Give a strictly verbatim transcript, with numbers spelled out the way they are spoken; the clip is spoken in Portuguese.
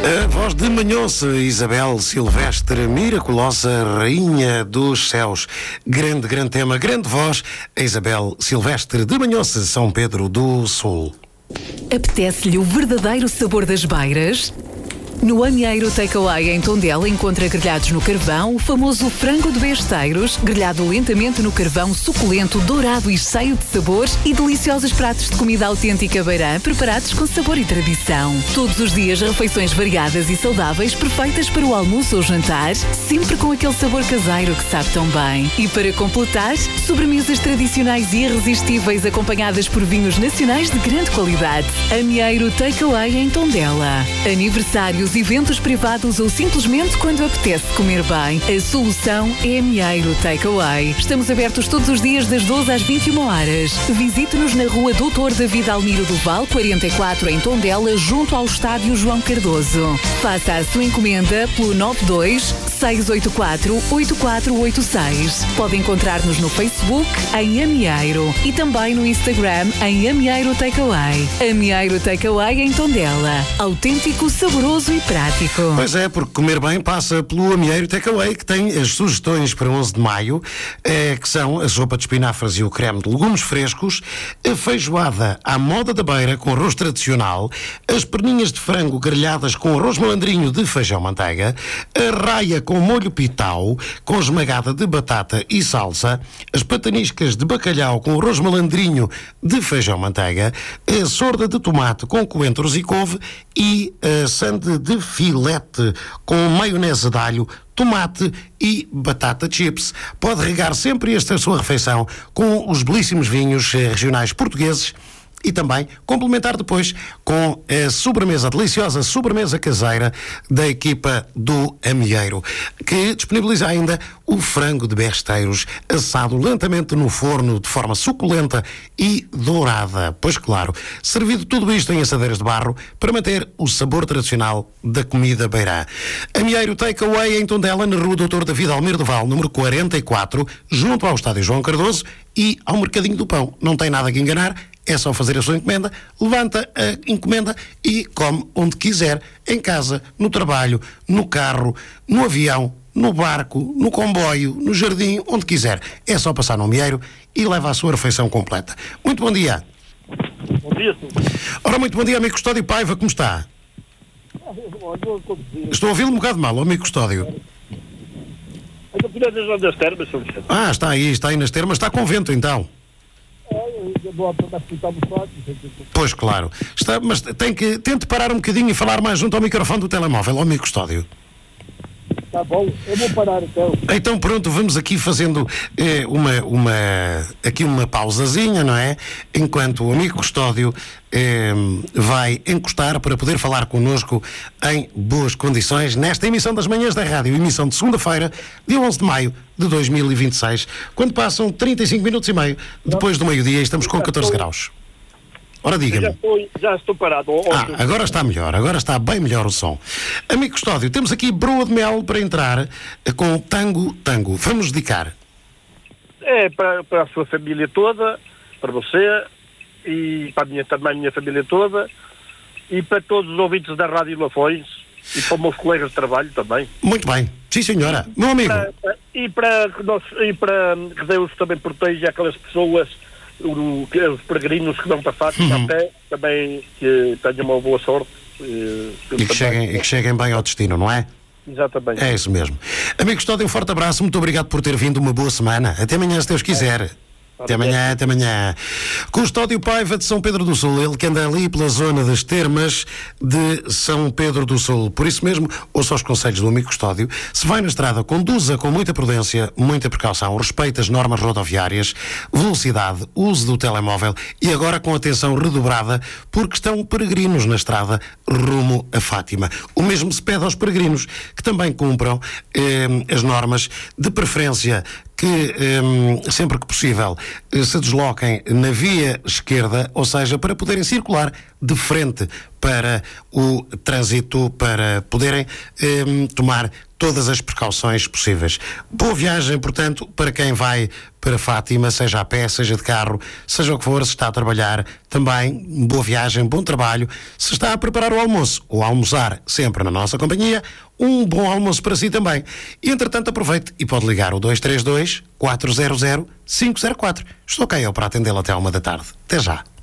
A voz de Manhoça, Isabel Silvestre, miraculosa rainha dos céus. Grande, grande tema, grande voz, a Isabel Silvestre de Manhoça, São Pedro do Sul. Apetece-lhe o verdadeiro sabor das beiras? No Amieiro Takeaway em Tondela encontra grelhados no carvão, o famoso frango de besteiros, grelhado lentamente no carvão, suculento, dourado e cheio de sabores, e deliciosos pratos de comida autêntica beirã, preparados com sabor e tradição. Todos os dias refeições variadas e saudáveis, perfeitas para o almoço ou jantar, sempre com aquele sabor caseiro que sabe tão bem. E para completar, sobremesas tradicionais e irresistíveis acompanhadas por vinhos nacionais de grande qualidade. Amieiro Takeaway em Tondela. Aniversário, eventos privados ou simplesmente quando apetece comer bem, a solução é Amieiro Takeaway. Estamos abertos todos os dias das doze às vinte e uma horas. Visite-nos na rua doutor David Almiro do Val, quarenta e quatro, em Tondela, junto ao estádio João Cardoso. Faça a sua encomenda pelo nove dois seis oito quatro oito quatro oito seis. Pode encontrar-nos no Facebook em Amieiro e também no Instagram em Amieiro Takeaway. Amieiro Takeaway em Tondela. Autêntico, saboroso e prático. Pois é, porque comer bem passa pelo Amieiro Takeaway, que tem as sugestões para onze de maio, eh, que são a sopa de espinafres e o creme de legumes frescos, a feijoada à moda da beira com arroz tradicional, as perninhas de frango grelhadas com arroz malandrinho de feijão-manteiga, a raia com molho pitau, com esmagada de batata e salsa, as pataniscas de bacalhau com arroz malandrinho de feijão-manteiga, a sorda de tomate com coentros e couve e a sande de filete com maionese de alho, tomate e batata chips. Pode regar sempre esta sua refeição com os belíssimos vinhos regionais portugueses e também complementar depois com a sobremesa, a deliciosa sobremesa caseira da equipa do Amieiro, que disponibiliza ainda o frango de besteiros assado lentamente no forno de forma suculenta e dourada. Pois claro, servido tudo isto em assadeiras de barro para manter o sabor tradicional da comida beirã. Amieiro Takeaway em Tondela, na rua doutor David Almiro do Val, número quarenta e quatro, junto ao estádio João Cardoso e ao Mercadinho do Pão. Não tem nada que enganar. É só fazer a sua encomenda, levanta a encomenda e come onde quiser, em casa, no trabalho, no carro, no avião, no barco, no comboio, no jardim, onde quiser. É só passar no Amieiro e leva a sua refeição completa. Muito bom dia. Bom dia, senhor. Ora, muito bom dia, amigo Custódio Paiva, como está? Estou a ouvi-lo um bocado mal, amigo Custódio. Ainda podia dizer das termas, senhor. Ah, está aí, está aí nas termas, está com vento então. Pois claro, está, mas tem que, tente parar um bocadinho e falar mais junto ao microfone do telemóvel, ao amigo Custódio. Está bom, eu vou parar então. Então pronto, vamos aqui fazendo eh, uma, uma, aqui uma pausazinha, não é? Enquanto o amigo Custódio eh, vai encostar para poder falar connosco em boas condições nesta emissão das manhãs da rádio, emissão de segunda-feira, dia onze de maio de dois mil e vinte e seis, quando passam trinta e cinco minutos e meio depois do meio-dia e estamos com catorze graus. Ora, diga-me. Já estou, já estou parado. Ah, agora está melhor, agora está bem melhor o som. Amigo Custódio, temos aqui broa de mel para entrar com Tango Tango. Vamos dedicar. É para, para a sua família toda, para você e para a minha, também a minha família toda e para todos os ouvintes da Rádio Lafões e para os meus colegas de trabalho também. Muito bem. Sim, senhora. Meu amigo. Para, para, e, para que nós, e para que Deus também proteja aquelas pessoas, os peregrinos que vão passar uhum. até, também que tenham uma boa sorte. E, e, que cheguem, e que cheguem bem ao destino, não é? Exatamente. É isso mesmo. Amigo Custódio, um forte abraço, muito obrigado por ter vindo, uma boa semana. Até amanhã, se Deus quiser. É. Até amanhã, até amanhã. Custódio Paiva de São Pedro do Sul, ele que anda ali pela zona das termas de São Pedro do Sul. Por isso mesmo, ouça os conselhos do amigo Custódio. Se vai na estrada, conduza com muita prudência, muita precaução, respeite as normas rodoviárias, velocidade, uso do telemóvel e agora com atenção redobrada, porque estão peregrinos na estrada rumo a Fátima. O mesmo se pede aos peregrinos que também cumpram eh, as normas, de preferência que um, sempre que possível se desloquem na via esquerda, ou seja, para poderem circular de frente para o trânsito, para poderem um, tomar todas as precauções possíveis. Boa viagem, portanto, para quem vai para Fátima, seja a pé, seja de carro, seja o que for, se está a trabalhar, também boa viagem, bom trabalho. Se está a preparar o almoço ou a almoçar sempre na nossa companhia, um bom almoço para si também. E, entretanto, aproveite e pode ligar o dois três dois, quatro zero zero, cinco zero quatro. Estou cá eu para atendê-lo até à uma da tarde. Até já.